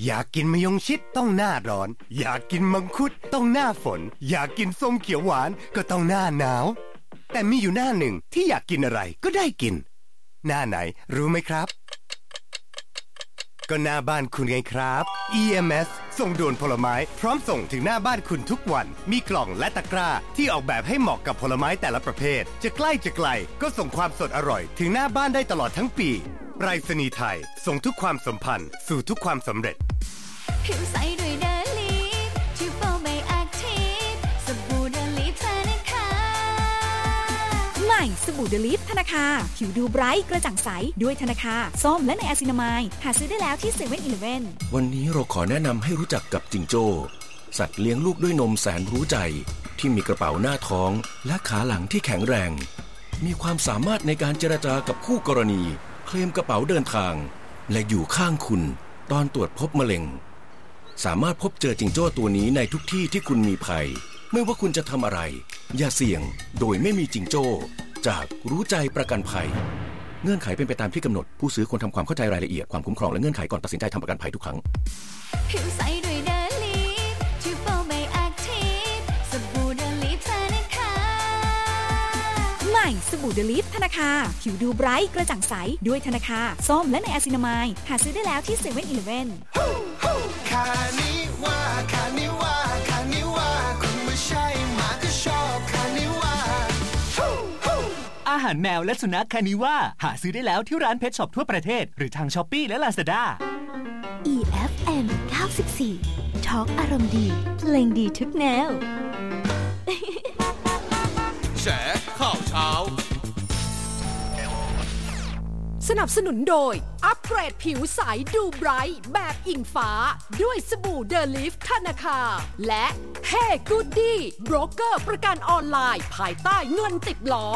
อยากกินมะยงชิดต้องหน้าร้อนอยากกินมังคุดต้องหน้าฝนอยากกินส้มเขียวหวานก็ต้องหน้าหนาวแต่มีอยู่หน้าหนึ่งที่อยากกินอะไรก็ได้กินหน้าไหนรู้ไหมครับก็หน้าบ้านคุณไงครับ EMS ส่งด่วนผลไม้พร้อมส่งถึงหน้าบ้านคุณทุกวันมีกล่องและตะกร้าที่ออกแบบให้เหมาะกับผลไม้แต่ละประเภทจะใกล้จะไกลก็ส่งความสดอร่อยถึงหน้าบ้านได้ตลอดทั้งปีไปรษณีย์ไทยส่งทุกความสัมพันธ์สู่ทุกความสำเร็จผิวใสด้วยเดลีฟที่โฟมไม่แอคทีฟสบู่เดลีฟธนาคารใหม่สบู่เดลีฟธนาคารผิวดูไบรท์กระจ่างใสด้วยธนาคารส้มและไนอะซินามายหาซื้อได้แล้วที่เซเว่นอีเลฟเว่นวันนี้เราขอแนะนำให้รู้จักกับจิงโจ้สัตว์เลี้ยงลูกด้วยนมแสนรู้ใจที่มีกระเป๋าหน้าท้องและขาหลังที่แข็งแรงมีความสามารถในการเจรจากับคู่กรณีเคลมกระเป๋าเดินทางและอยู่ข้างคุณตอนตรวจพบมะเร็งสามารถพบเจอจิงโจ้ตัวนี้ในทุกที่ที่คุณมีภัยไม่ว่าคุณจะทำอะไรอย่าเสี่ยงโดยไม่มีจิงโจ้จากรู้ใจประกันภัยเงื่อนไขเป็นไปตามที่กำหนดผู้ซื้อควรทำความเข้าใจรายละเอียดความคุ้มครองและเงื่อนไขก่อนตัดสินใจทำประกันภัยทุกครั้งผิวใสด้วยเดลีฟที่โฟมไม่แอคทีฟสบู่เดลีฟธนาคารใหม่สบู่เดลีฟธนาคารผิวดูไบรท์กระจ่างใสด้วยธนาคารส้มและไนอะซินามายหาซื้อได้แล้วที่เซเว่นอีเลฟเว่นคานิว่าคานิว่าคานิว่าคุณไม่ใช่หมาก็ชอบคานิว่าอาหารแมวและสุนัขคานิว่าหาซื้อได้แล้วที่ร้านเพทช็อปทั่วประเทศหรือทาง Shopee และ Lazada EFM 94 Talk อารมณ์ดีเพลงดีทุกแนวแฉข่าวเช้าสนับสนุนโดยอัปเกรดผิวใสดูไบรท์แบบอิงฟ้าด้วยสบู่เดลิฟธนาคารและเฮ้กูดดี้โบรกเกอร์ประกันออนไลน์ภายใต้เงินติดล้อ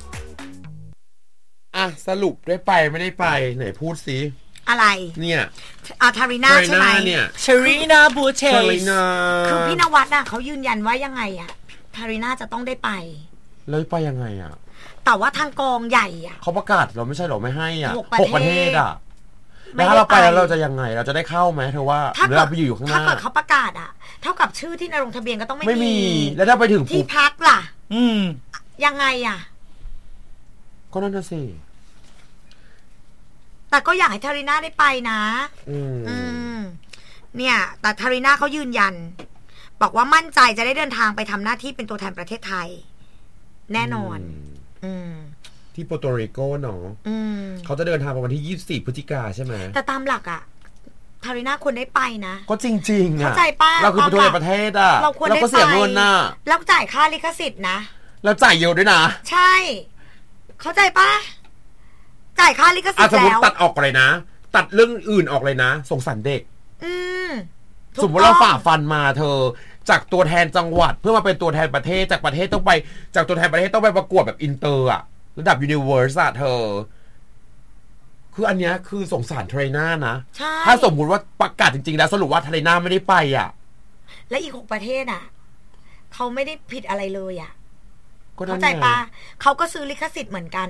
สรุปได้ไปไม่ได้ไปไหนพูดสิอะไรเนี่ยทาริน่าใช่ไหมชารีนาบูเชสคือพี่นวัดเขายืนยันว่ายังไงทาริน่าจะต้องได้ไปแล้วไปยังไงแต่ว่าทางกองใหญ่เขาประกาศเราไม่ใช่หรอไม่ให้6 ประเทศแล้วถ้าเราไปแล้วเราจะยังไงเราจะได้เข้าไหมเธอว่าหรือเราไปอยู่ข้างหน้าถ้าเกิดเขาประกาศเท่ากับชื่อที่ลงทะเบียนก็ต้องไม่มีแล้วถ้าไปถึงที่พักล่ะยังไงก็นั่นน่ะสิแต่ก็อยากให้ทาริน่าได้ไปนะเนี่ยแต่ทาริน่าเขายืนยันบอกว่ามั่นใจจะได้เดินทางไปทำหน้าที่เป็นตัวแทนประเทศไทยแน่นอนที่โปรโตริโกเนาะเขาจะเดินทางวันที่24 พฤศจิกายนใช่ไหมแต่ตามหลักทาริน่าควรได้ไปนะก็จริงๆเข้าใจป้าเราคือตัวแทนประเทศเราควรได้ไปเราก็เสียเงินแล้วจ่ายค่าลิขสิทธิ์นะแล้วจ่ายเยอะด้วยนะใช่เข้าใจป้าจ่ายค่าลิขสิทธิ์แล้วสมมติตัดออกเลยนะตัดเรื่องอื่นออกเลยนะสงสารเด็กสมมติเราฝ่าฟันมาเธอจากตัวแทนจังหวัดเพื่อมาเป็นตัวแทนประเทศจากประเทศต้องไปจากตัวแทนประเทศต้องไปประกวดแบบอินเตอร์ระดับยูนิเวอร์สเธอคืออันเนี้ยคือสงสารเทรน่านะถ้าสมมุติว่าประกาศจริงๆแล้วสรุปว่าเทรน่าไม่ได้ไปและอีก6 ประเทศเขาไม่ได้ผิดอะไรเลยเข้าใจปะเขาก็ซื้อลิขสิทธิ์เหมือนกัน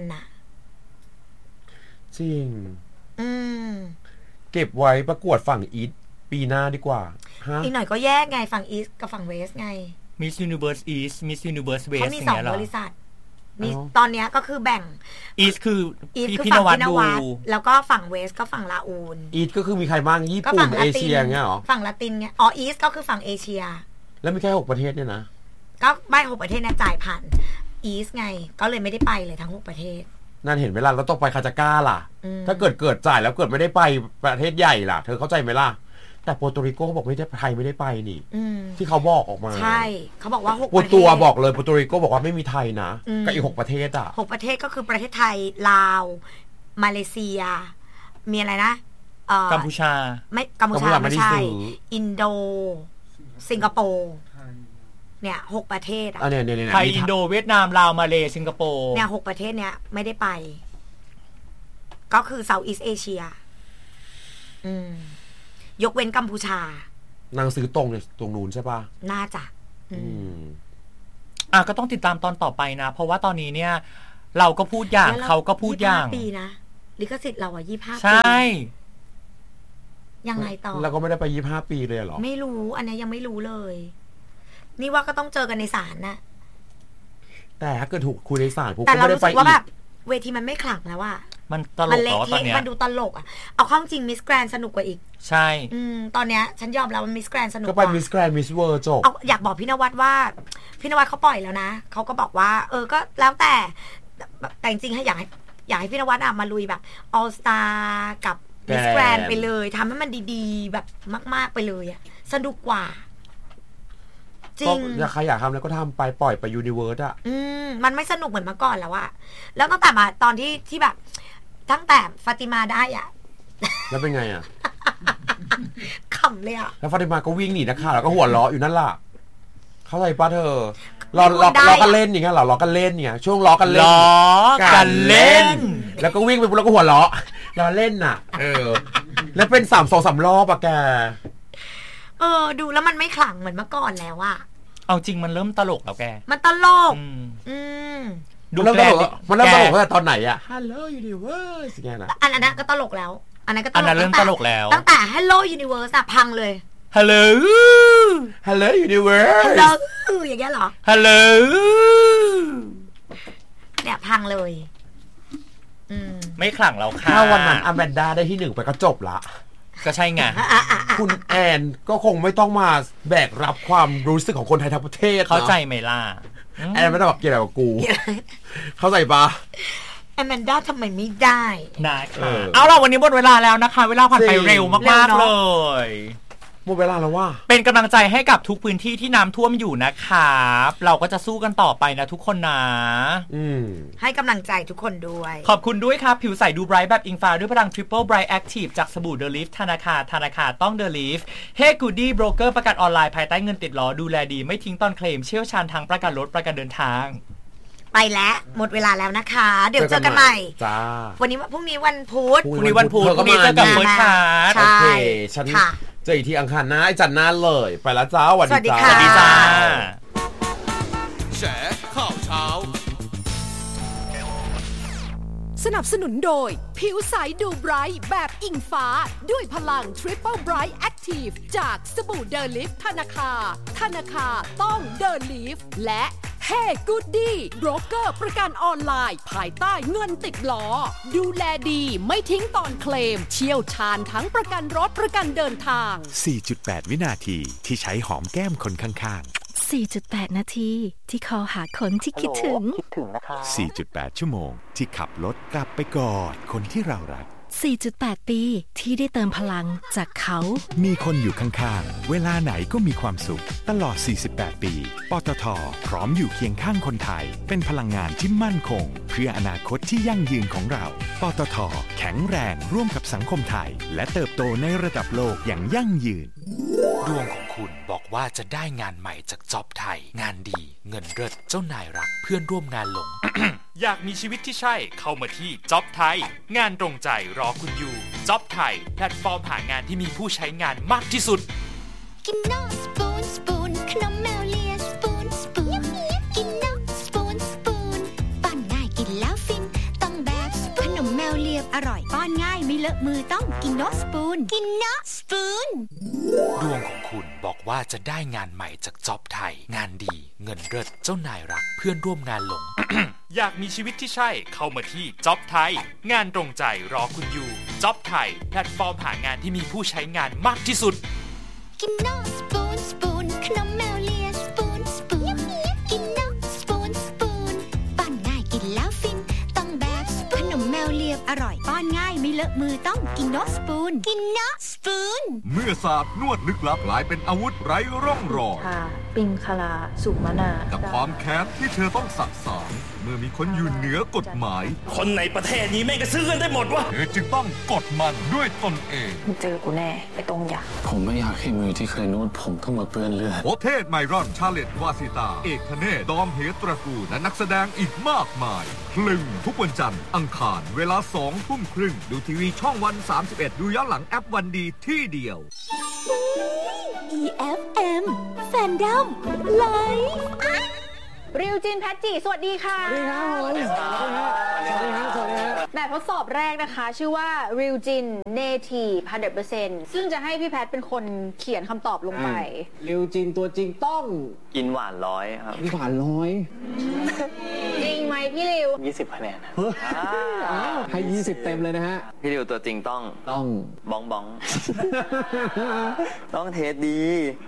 จริงเก็บไว้ประกวดฝั่งอีสปีหน้าดีกว่าอีกหน่อยก็แยกไงฝั่งอีสกับฝั่งเวสไง Miss Universe East Miss Universe West เขามี2 บริษัทมีตอนนี้ก็คือแบ่ง East คือพี่นวัดดูแล้วก็ฝั่งเวสก็ฝั่งลาอูน East ก็คือมีใครบ้างญี่ปุ่นเอเชียเงี้ยหรอฝั่งละตินเงี้ยEast ก็คือฝั่งเอเชียแล้วมีแค่6 ประเทศเนี่ยนะก็ไม่6 ประเทศเนี่ยจ่ายผ่าน East ไงก็เลยไม่ได้ไปเลยทั้ง6 ประเทศนั่นเห็นเวลาเราต้องไปคาจาก้าล่ะถ้าเกิดจ่ายแล้วเกิดไม่ได้ไปประเทศใหญ่ล่ะเธอเข้าใจไหมล่ะแต่โปรโตริโกเขาบอกไม่ได้ไทยไม่ได้ไปนี่ที่เขาบอกออกมาใช่เขาบอกว่า6 ประเทศตัวบอกเลยโปรโตริโกบอกว่าไม่มีไทยนะกับอีก6 ประเทศ 6 ประเทศก็คือประเทศไทยลาวมาเลเซียมีอะไรนะกัมพูชาไม่กัมพูชาไม่ใช่อินโดสิงคโปร์เนี่ย6 ประเทศไทยอินโดเวียดนามลาวมาเลสิงคโปร์เนี่ย6 ประเทศเนี้ยไม่ได้ไปก็คือเซาท์อีสต์เอเชียยกเว้นกัมพูชานางซื้อตรงเนี่ยตรงนู้นใช่ป่ะน่าจะก็ต้องติดตามตอนต่อไปนะเพราะว่าตอนนี้เนี่ยเราก็พูดอย่าง เขาก็พูดอย่าง 25 ปีนะลิขสิทธิ์เรา25 ปีใช่ยังไงต่อแล้วก็ไม่ได้ไป25 ปีเลยหรอไม่รู้อันนี้ยังไม่รู้เลย นี่ว่าก็ต้องเจอกันในศาลนะแต่ถ้าเกิดถูกคุยในศาลผมก็ไม่ได้ไปอีกว่าแบบเวทีมันไม่ขลังแล้วว่ามันตลกเหรอตอนเนี้ยมันดูตลกอ่ะเอาเข้าจริงมิสแกรนสนุกกว่าอีกใช่ตอนเนี้ยฉันยอมแล้วว่ามิสแกรนสนุกกว่าก็ไปมิสแกรนมิสเวิร์จบอยากบอกพี่นวัดว่าพี่นวัดเขาปล่อยแล้วนะเขาก็บอกว่าก็แล้วแต่จริงๆให้อยากให้พี่นวัดมาลุยแบบออลสตาร์กับมิสแกรนไปเลยทำให้มันดีๆแบบมากๆไปเลยอ่ะสนุกกว่าจริงใครอยากทำแล้วก็ทำไปปล่อยไปยูนิเวิร์สอ่ะมันไม่สนุกเหมือนเมื่อก่อนแล้วอะแล้วตั้งแต่มาตอนที่แบบตั้งแต่ฟาติมาได้อ่ะแล้วเป็นไงอ่ะขำเลยอ่ะแล้วฟาติมาก็วิ่งหนีนะคะแล้วก็หัวเราะอยู่นั่นล่ะเข้าใจป่ะเธอรอกันเล่นอย่างเงี้ยรอกันเล่นเนี่ยช่วงรอกันเล่นแล้วก็วิ่งไปแล้วก็หัวเราะรอเล่นน่ะแล้วเป็น3-2-3 รอบอะแกดูแล้วมันไม่ขลังเหมือนเมื่อก่อนแล้วอะเอาจริงมันเริ่มตลกแล้วแกมันตลกมันเริ่มตลกตั้งแต่ตอนไหนอะ Hello Universe อย่างเงี้ยนะอันนั้นก็ตลกแล้วอันนั้นก็ตลกเริ่มตลกแล้วตั้งแต่ Hello Universe อะพังเลย Hello Universe Hello อย่างเงี้ยเหรอ Hello เนี่ยพังเลยไม่ขลังแล้วค่ะถ้าวันนั้นอแมนดาได้ที่1ไปก็จบละก็ใช่ไงคุณแอนก็คงไม่ต้องมาแบกรับความรู้สึกของคนไทยทั้งประเทศเข้าใจไหมล่ะแอนไม่ต้องแบบเกี่ยวกับกูเข้าใจปะแอมแมนด้าทำไมไม่ได้นะเอาล่ะวันนี้หมดเวลาแล้วนะคะเวลาผ่านไปเร็วมากๆเลยหมดเวลาแล้วว่าเป็นกำลังใจให้กับทุกพื้นที่ที่น้ำท่วมอยู่นะครับเราก็จะสู้กันต่อไปนะทุกคนนะให้กำลังใจทุกคนด้วยขอบคุณด้วยครับผิวใสดูไบรท์แบบอิงฟ้าด้วยพลัง Triple Bright Active จากสบู่เดลิฟธนาคารต้องเดลิฟเฮกูดี้โบรกเกอร์ประกันออนไลน์ภายใต้เงินติดล้อดูแลดีไม่ทิ้งตอนเคลมเชี่ยวชาญทางประกันรถประกันเดินทางไปแล้วหมดเวลาแล้วนะคะเดี๋ยวเจอกันใหม่จ้าวันนี้พรุ่งนี้วันพุธพรุ่งนี้วันพุธพรุ่งนี้เจอกับเฟิร์สคลาสโอเคฉันเจออีกทีอังคารหน้าไอ้จันทร์หน้าเลยไปแล้วจ้าสวัสดีจ้าสวัสดีจ้าแฉข่าวเช้าสนับสนุนโดยผิวใสดูไบรท์แบบอิงฟ้าด้วยพลัง Triple Bright Active จากสบู่เดลิฟธนาคารต้องเดลิฟและเฮ้กูดดี้โบรกเกอร์ประกันออนไลน์ภายใต้เงินติดล้อดูแลดีไม่ทิ้งตอนเคลมเชี่ยวชาญทั้งประกันรถประกันเดินทาง 4.8 วินาทีที่ใช้หอมแก้มคนข้างๆ 4.8 นาทีที่คอหาคนที่คิดถึงนะคะ 4.8 ชั่วโมงที่ขับรถกลับไปกอดคนที่เรารัก 4.8 ปีที่ได้เติมพลังจากเขามีคนอยู่ข้างๆเวลาไหนก็มีความสุขตลอด 48 ปีปตท.พร้อมอยู่เคียงข้างคนไทยเป็นพลังงานที่มั่นคงเพื่ออนาคตที่ยั่งยืนของเราปตท.แข็งแรงร่วมกับสังคมไทยและเติบโตในระดับโลกอย่างยั่งยืนดวงของคุณบอกว่าจะได้งานใหม่จากจ็อบไทยงานดีเงินเลิศเจ้านายรักเพื่อนร่วมงานหลง อยากมีชีวิตที่ใช่เข้ามาที่จ็อบไทยงานตรงใจรอคุณอยู่จ็อบไทยแพลตฟอร์มหางานที่มีผู้ใช้งานมากที่สุดกินนอสปูนสปูนขนมแมวเลียสปูนสปูนกินนอสปูนสปูนป้อนง่ายกินแล้วฟินต้องแบบขนมแมวเลียอร่อยป้อนง่ายไม่เลอะมือต้องกินนอสปูนกินนอสปูนดวงของคุณบอกว่าจะได้งานใหม่จากจ็อบไทยงานดีเงินเลิศเจ้านายรักเพื่อนร่วมงานหลง อยากมีชีวิตที่ใช่เข้ามาที่จ็อบไทยงานตรงใจรอคุณอยู่จ็อบไทยแพลตฟอร์มหางานที่มีผู้ใช้งานมากที่สุดกินนอสปูนสปูนขนมแมวเลียสปูนสปูนกินนอสปูนสปูนป้อนง่ายกินแล้วฟินต้องแบบขนมแมวเลียอร่อยป้อนง่ายไม่เลอะมือต้องกินนอสปูนกินนอสปูนเมื่อศาสตร์นวดลึกลับกลายเป็นอาวุธไร้ร่องรอยปิงคลาสุมนากับความแค้นที่เธอต้องสะสางเมื่อมีคนอยู่เหนือกฎหมายคนในประเทศนี้แม่งก็ซื้อกันได้หมดวะเธอจึงต้องกดมันด้วยตนเองมึงเจอกูแน่ไอ้ตรงอยากผมไม่อยากให้มือที่เคยนวดผมต้องมาเปื้อนเลือดโอเทศไมรอนชาเลตวาสิตาเอกธเนศดอมเหตระกูลและนักแสดงอีกมากมายคลึงทุกวันจันทร์อังคารเวลา 20:30 น.ดูทีวีช่องวัน31ดูย้อนหลังแอปวันดีที่เดียว EFM Fandom Live ริวจินแพทจิสวัสดีค่ะสวัสดีครับผมสวัสดีครับแบบทดสอบแรกนะคะชื่อว่าริวจิน Native 100% ซึ่งจะให้พี่แพทเป็นคนเขียนคำตอบลงไปริวจินตัวจริงต้องกินหวาน100ครับกินหวาน 100จริงไหมพี่ริว 20 คะแนนให้20เต็มเลยนะฮะพี่ริวตัวจริงต้องบ้องต้องเทสดี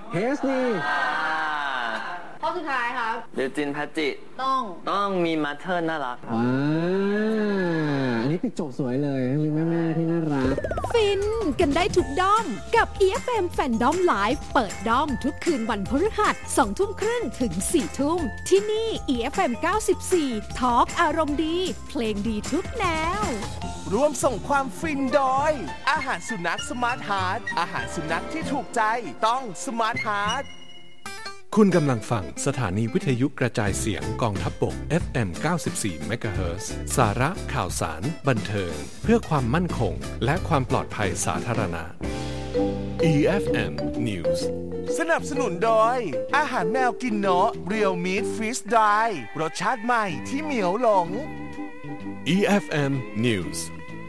ข้อสุดท้ายครับริวจินแพทจิต้องมีมัทเทิลน่ารักอันนี้ปิดจบสวยเลยมีแม่ๆที่น่ารักฟินกันได้ทุกด้อมกับ EFM Fandom Live เปิดด้อมทุกคืนวันพฤหัส 20:30 ถึง 4:00 นที่นี่ EFM 94 Talk อารมณ์ดีเพลงดีทุกแนวร่วมส่งความฟินโดยอาหารสุนัขสมาร์ทฮาร์ทอาหารสุนัขที่ถูกใจต้องสมาร์ทฮาร์ทคุณกำลังฟังสถานีวิทยุกระจายเสียงกองทัพบก FM 94 MHz สาระข่าวสารบันเทิงเพื่อความมั่นคงและความปลอดภัยสาธารณะ EFM News สนับสนุนโดยอาหารแมวกินเนาะ Real Meat Fish Dry รสชาติใหม่ที่เหมียวหลง EFM News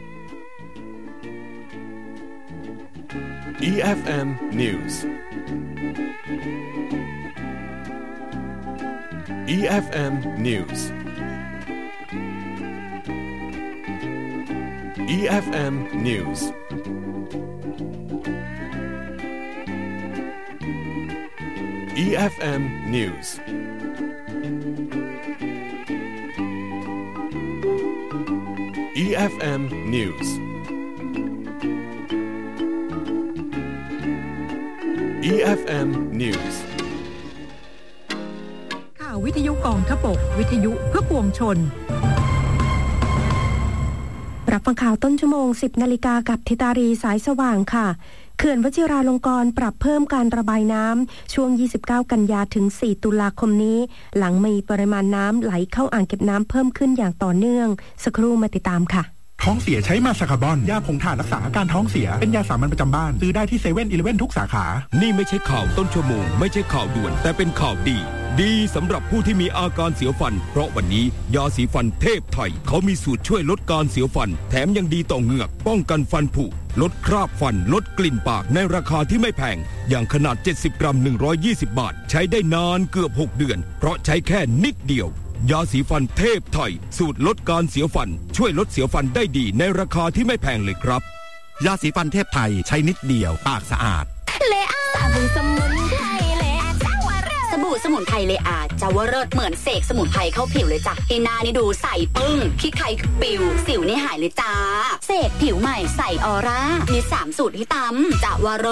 EFM News EFM News EFM News EFM News EFM News EFM News ข่าววิทยุกองทัพบกวิทยุเพื่อปวงชนรับฟังข่าวต้นชั่วโมง 10 นาฬิกากับธิตารีสายสว่างค่ะเขื่อนวชิราลงกรณ์ปรับเพิ่มการระบายน้ำช่วง 29 กันยาถึง 4 ตุลาคมนี้หลังมีปริมาณน้ำไหลเข้าอ่างเก็บน้ำเพิ่มขึ้นอย่างต่อเนื่องสักครู่มาติดตามค่ะท้องเสียใช้มาซาคาบอนยาผงถ่านรักษาอาการท้องเสียเป็นยาสามัญประจำบ้านซื้อได้ที่7-11ทุกสาขานี่ไม่ใช่ข่าวต้นชั่วโมงไม่ใช่ข่าวด่วนแต่เป็นข่าวดีสำหรับผู้ที่มีอาการเสียวฟันเพราะวันนี้ยาสีฟันเทพไทยเขามีสูตรช่วยลดการเสียวฟันแถมยังดีต่อเหงือกป้องกันฟันผุลดคราบฟันลดกลิ่นปากในราคาที่ไม่แพงอย่างขนาด70 กรัม120 บาทใช้ได้นานเกือบ6 เดือนเพราะใช้แค่นิดเดียวยาสีฟันเทพไทยสูตรลดการเสียวฟันช่วยลดเสียวฟันได้ดีในราคาที่ไม่แพงเลยครับยาสีฟันเทพไทยใช้นิดเดียวปากสะอาดสบู่สมุนไพรเลอาจาวเลิศเหมือนเสกสมุนไพรเข้าผิวเลยจ้ะที่หน้านี่ดูใสปึ้งขี้ใครคือปิวสิวนี่หายเลยจ้าเสกผิวใหม่ใสออร่ามี3 สูตรที่ตำจาวเลิศ